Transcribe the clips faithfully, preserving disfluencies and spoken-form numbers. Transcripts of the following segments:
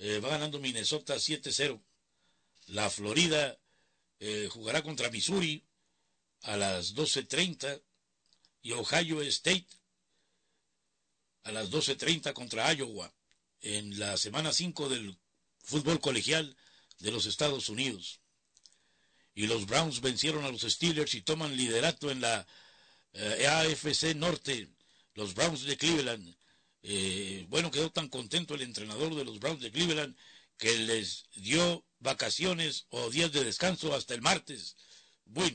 eh, va ganando Minnesota siete cero. La Florida eh, jugará contra Missouri a las doce treinta y Ohio State a las doce treinta contra Iowa en la semana cinco del fútbol colegial de los Estados Unidos. Y los Browns vencieron a los Steelers y toman liderato en la eh, A F C Norte. Los Browns de Cleveland. Eh, bueno, quedó tan contento el entrenador de los Browns de Cleveland que les dio vacaciones o días de descanso hasta el martes. Bueno,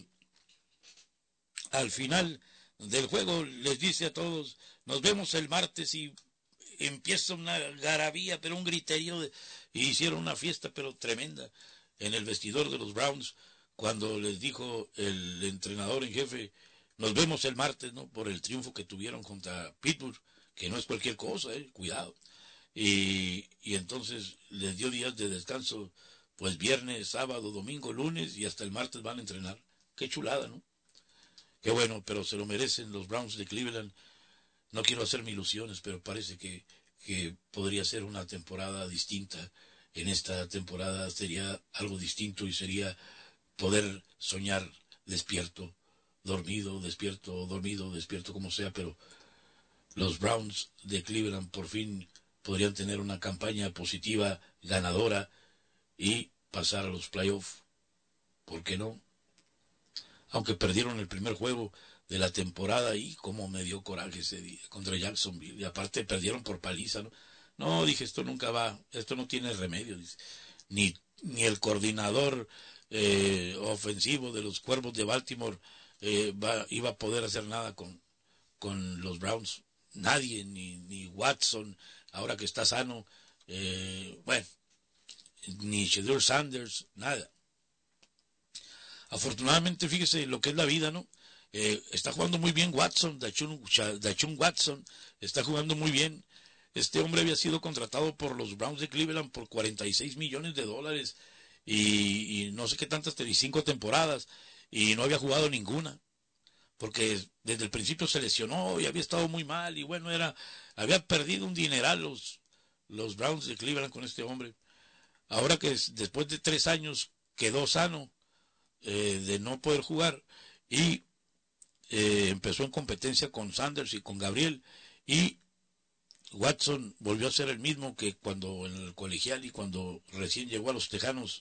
al final del juego les dice a todos, nos vemos el martes, y empieza una garabía, pero un griterío, de, y hicieron una fiesta pero tremenda en el vestidor de los Browns cuando les dijo el entrenador en jefe, nos vemos el martes, ¿no? Por el triunfo que tuvieron contra Pittsburgh, que no es cualquier cosa, ¿eh? Cuidado. Y, y entonces les dio días de descanso, pues viernes, sábado, domingo, lunes, y hasta el martes van a entrenar. Qué chulada, ¿no? Qué bueno, pero se lo merecen los Browns de Cleveland. No quiero hacerme ilusiones, pero parece que, que podría ser una temporada distinta. En esta temporada sería algo distinto y sería poder soñar despierto, dormido, despierto, dormido, despierto, como sea, pero los Browns de Cleveland por fin podrían tener una campaña positiva, ganadora, y pasar a los playoffs. ¿Por qué no? Aunque perdieron el primer juego de la temporada y como me dio coraje ese día contra Jacksonville, y aparte perdieron por paliza, ¿no? No, dije, esto nunca va, esto no tiene remedio, dice. Ni, ni el coordinador eh, ofensivo de los Cuervos de Baltimore eh, va, iba a poder hacer nada con, con los Browns. Nadie, ni, ni Watson, ahora que está sano, eh, bueno, ni Shedeur Sanders, nada. Afortunadamente, fíjese lo que es la vida, ¿no? Eh, está jugando muy bien Watson, Dachun, Dachun Watson, está jugando muy bien. Este hombre había sido contratado por los Browns de Cleveland por cuarenta y seis millones de dólares y, y no sé qué tantas, cinco temporadas, y no había jugado ninguna, porque desde el principio se lesionó y había estado muy mal, y bueno, era había perdido un dineral los, los Browns de Cleveland con este hombre. Ahora que después de tres años quedó sano, eh, de no poder jugar, y eh, empezó en competencia con Sanders y con Gabriel, y Watson volvió a ser el mismo que cuando en el colegial y cuando recién llegó a los Tejanos,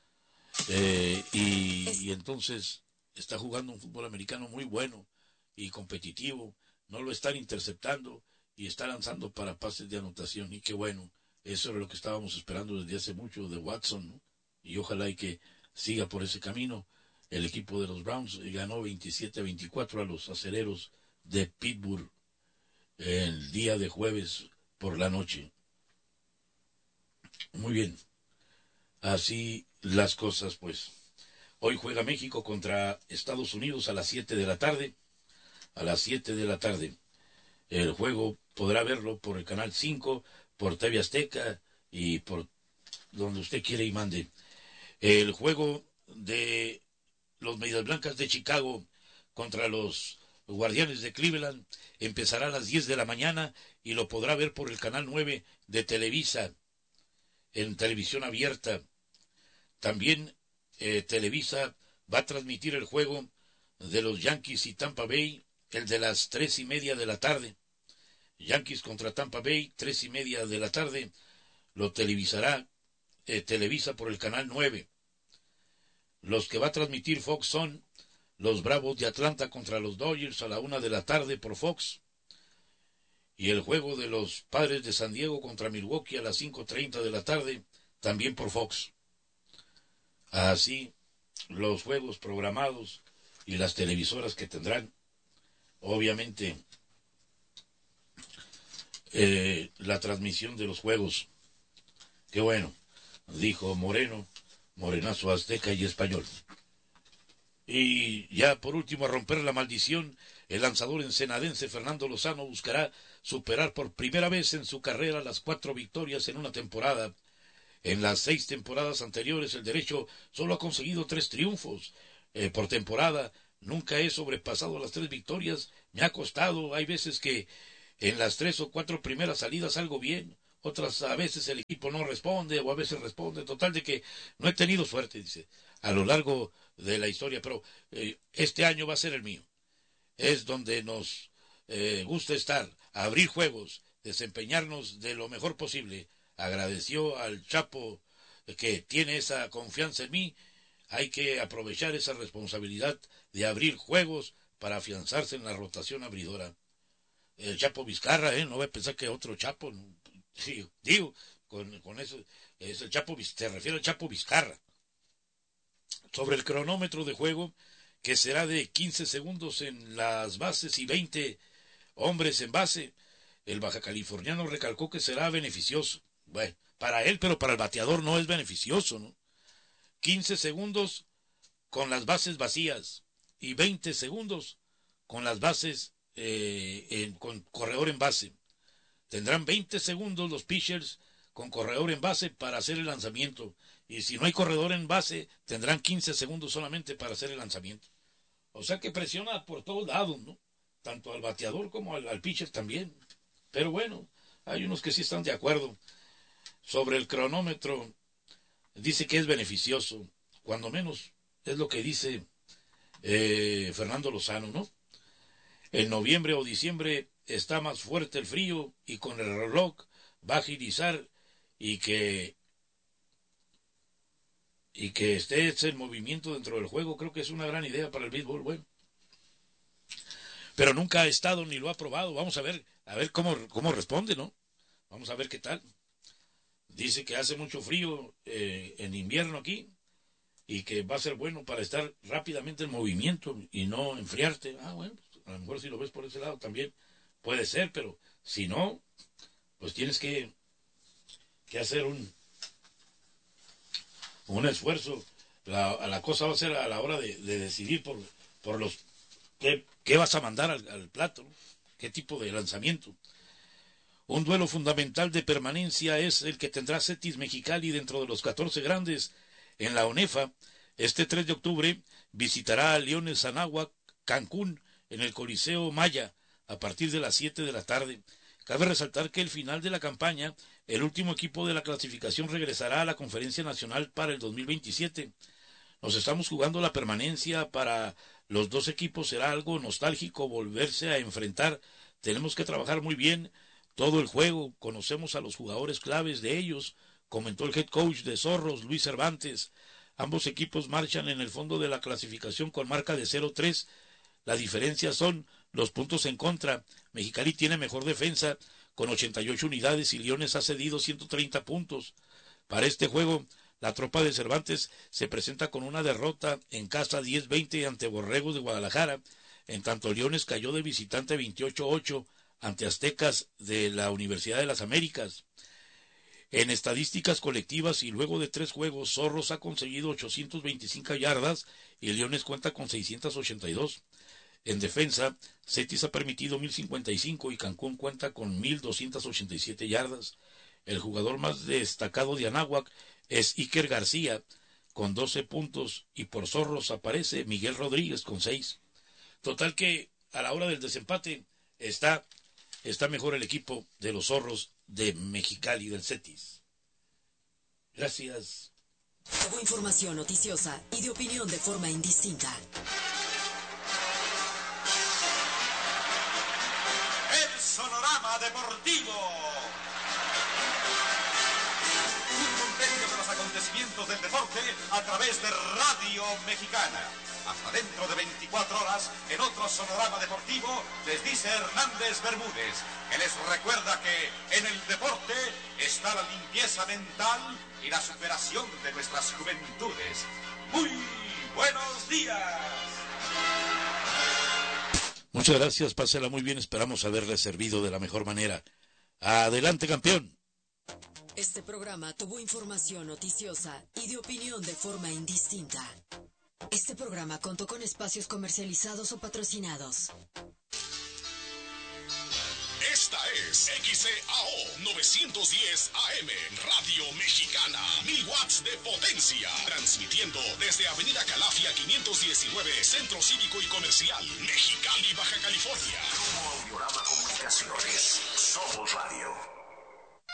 eh, y, y entonces está jugando un fútbol americano muy bueno y competitivo, no lo están interceptando y está lanzando para pases de anotación, y qué bueno, eso era lo que estábamos esperando desde hace mucho de Watson, ¿no? Y ojalá y que siga por ese camino. El equipo de los Browns ganó veintisiete a veinticuatro a los Acereros de Pittsburgh el día de jueves por la noche. Muy bien, así las cosas, pues. Hoy juega México contra Estados Unidos a las siete de la tarde. A las siete de la tarde. El juego podrá verlo por el Canal cinco, por T V Azteca y por donde usted quiera y mande. El juego de los Medias Blancas de Chicago contra los Guardianes de Cleveland empezará a las diez de la mañana y lo podrá ver por el Canal nueve de Televisa, en televisión abierta. También eh, Televisa va a transmitir el juego de los Yankees y Tampa Bay, el de las tres y media de la tarde. Yankees contra Tampa Bay, tres y media de la tarde, lo televisará eh, Televisa por el Canal nueve. Los que va a transmitir Fox son los Bravos de Atlanta contra los Dodgers a la una de la tarde por Fox, y el juego de los Padres de San Diego contra Milwaukee a las cinco treinta de la tarde, también por Fox. Así, los juegos programados y las televisoras que tendrán, obviamente, eh, la transmisión de los juegos. Qué bueno, dijo Moreno, morenazo azteca y español. Y ya por último, a romper la maldición, el lanzador ensenadense Fernando Lozano buscará superar por primera vez en su carrera las cuatro victorias en una temporada. En las seis temporadas anteriores el derecho solo ha conseguido tres triunfos eh, por temporada. Nunca he sobrepasado las tres victorias. Me ha costado. Hay veces que en las tres o cuatro primeras salidas salgo bien, otras a veces el equipo no responde o a veces responde, total de que no he tenido suerte, dice, a lo largo de la historia, pero eh, este año va a ser el mío. Es donde nos eh, gusta estar, abrir juegos, desempeñarnos de lo mejor posible. Agradeció al Chapo que tiene esa confianza en mí. Hay que aprovechar esa responsabilidad de abrir juegos para afianzarse en la rotación abridora. El Chapo Vizcarra, ¿eh? No voy a pensar que otro Chapo. No, sí, digo, con, con eso, es el Chapo, se refiere al Chapo Vizcarra. Sobre el cronómetro de juego, que será de quince segundos en las bases y veinte hombres en base, el baja californiano recalcó que será beneficioso. Bueno, para él, pero para el bateador no es beneficioso, ¿no? quince segundos con las bases vacías y veinte segundos con las bases, eh, en, con corredor en base. Tendrán veinte segundos los pitchers con corredor en base para hacer el lanzamiento. Y si no hay corredor en base, tendrán quince segundos solamente para hacer el lanzamiento. O sea que presiona por todos lados, ¿no? Tanto al bateador como al, al pitcher también. Pero bueno, hay unos que sí están de acuerdo. Sobre el cronómetro, dice que es beneficioso. Cuando menos es lo que dice eh, Fernando Lozano, ¿no? En noviembre o diciembre está más fuerte el frío y con el reloj va a agilizar y que y que esté ese movimiento dentro del juego, creo que es una gran idea para el béisbol, bueno. Pero nunca ha estado ni lo ha probado. Vamos a ver, a ver cómo, cómo responde, ¿no? Vamos a ver qué tal. Dice que hace mucho frío eh, en invierno aquí y que va a ser bueno para estar rápidamente en movimiento y no enfriarte. Ah, bueno, pues, a lo mejor si lo ves por ese lado también puede ser, pero si no, pues tienes que, que hacer un, un esfuerzo. La, la cosa va a ser a la hora de, de decidir por, por los qué, qué vas a mandar al, al plato, ¿no? Qué tipo de lanzamiento. Un duelo fundamental de permanencia es el que tendrá Cetis Mexicali dentro de los catorce grandes en la ONEFA. Este tres de octubre visitará a Leones Anáhuac, Cancún, en el Coliseo Maya, a partir de las siete de la tarde. Cabe resaltar que el final de la campaña, el último equipo de la clasificación regresará a la Conferencia Nacional para el dos mil veintisiete. Nos estamos jugando la permanencia para los dos equipos. Será algo nostálgico volverse a enfrentar. Tenemos que trabajar muy bien todo el juego, conocemos a los jugadores claves de ellos, comentó el head coach de Zorros, Luis Cervantes. Ambos equipos marchan en el fondo de la clasificación con marca de cero tres. La diferencia son los puntos en contra. Mexicali tiene mejor defensa con ochenta y ocho unidades y Leones ha cedido ciento treinta puntos. Para este juego, la tropa de Cervantes se presenta con una derrota en casa diez veinte ante Borregos de Guadalajara, en tanto Leones cayó de visitante veintiocho ocho ante Aztecas de la Universidad de las Américas. En estadísticas colectivas y luego de tres juegos, Zorros ha conseguido ochocientas veinticinco yardas y Leones cuenta con seiscientas ochenta y dos. En defensa, Cetis ha permitido mil cincuenta y cinco y Cancún cuenta con mil doscientas ochenta y siete yardas. El jugador más destacado de Anáhuac es Iker García, con doce puntos, y por Zorros aparece Miguel Rodríguez con seis. Total que a la hora del desempate está está mejor el equipo de los Zorros de Mexicali, del Cetis. Gracias. Hubo información noticiosa y de opinión de forma indistinta. El Sonorama Deportivo. Un compendio de los acontecimientos del deporte a través de Radio Mexicana. Hasta dentro de veinticuatro horas, en otro Sonorama Deportivo, les dice Hernández Bermúdez, que les recuerda que en el deporte está la limpieza mental y la superación de nuestras juventudes. ¡Muy buenos días! Muchas gracias, pásela muy bien, esperamos haberle servido de la mejor manera. ¡Adelante, campeón! Este programa tuvo información noticiosa y de opinión de forma indistinta. Este programa contó con espacios comercializados o patrocinados. Esta es X C A O novecientos diez A M, Radio Mexicana, mil watts de potencia, transmitiendo desde Avenida Calafia quinientos diecinueve, Centro Cívico y Comercial, Mexicali, Baja California. Como Audiorama Comunicaciones, somos radio.